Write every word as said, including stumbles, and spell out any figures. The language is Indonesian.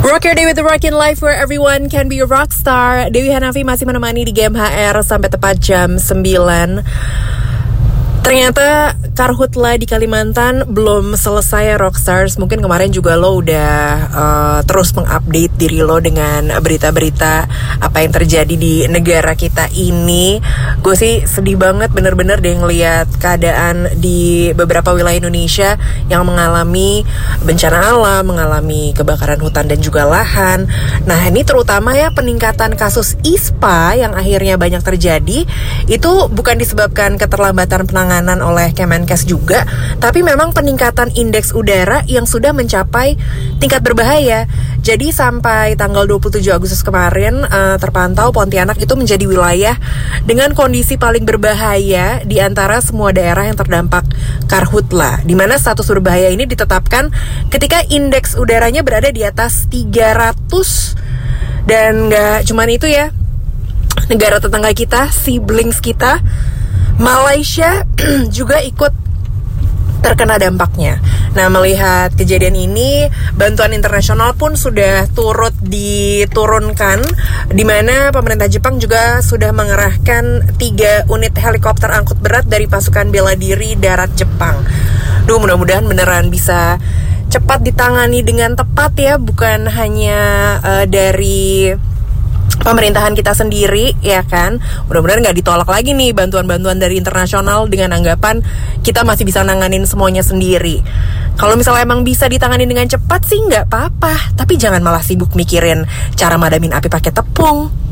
Rock your day with the Rockin' Life where everyone can be a rock star. Dewi Hanafi masih menemani di G M H R sampai tepat jam sembilan. Ternyata karhutla di Kalimantan belum selesai Rockstars. Mungkin kemarin juga lo udah uh, terus mengupdate diri lo dengan berita-berita apa yang terjadi di negara kita ini. Gue sih sedih banget bener-bener deh ngeliat keadaan di beberapa wilayah Indonesia yang mengalami bencana alam, mengalami kebakaran hutan dan juga lahan. Nah ini terutama ya peningkatan kasus ISPA yang akhirnya banyak terjadi. Itu bukan disebabkan keterlambatan penanganan oleh Kemenkes juga, tapi memang peningkatan indeks udara yang sudah mencapai tingkat berbahaya. Jadi sampai tanggal dua puluh tujuh Agustus kemarin uh, terpantau Pontianak itu menjadi wilayah dengan kondisi paling berbahaya di antara semua daerah yang terdampak karhutla, di mana status berbahaya ini ditetapkan ketika indeks udaranya berada di atas tiga ratus. Dan gak cuman itu ya, negara tetangga kita, siblings kita Malaysia juga ikut terkena dampaknya. Nah, melihat kejadian ini, bantuan internasional pun sudah turut diturunkan, di mana pemerintah Jepang juga sudah mengerahkan tiga unit helikopter angkut berat dari pasukan bela diri darat Jepang. Duh, mudah-mudahan beneran bisa cepat ditangani dengan tepat ya, bukan hanya uh, dari pemerintahan kita sendiri, ya kan. Mudah-mudahan gak ditolak lagi nih bantuan-bantuan dari internasional dengan anggapan kita masih bisa nanganin semuanya sendiri. Kalau misalnya emang bisa ditangani dengan cepat sih gak apa-apa, tapi jangan malah sibuk mikirin cara madamin api pakai tepung.